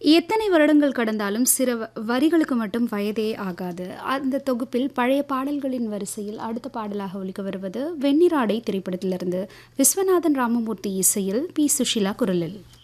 எத்தனை வருடங்கள் கடந்தாலும் சில வரிகளுக்கு மட்டும் வயதே ஆகாது. அந்த தொகுப்பில் பழைய பாடல்களின் வரிசையில் அடுத்த பாடலாக ஒலிக்க வருவது வெண்ணிறாடை திரைப்படத்திலிருந்து. விஸ்வநாதன் ராமமூர்த்தி இசையில் பி. சுஷீலா குரலில்.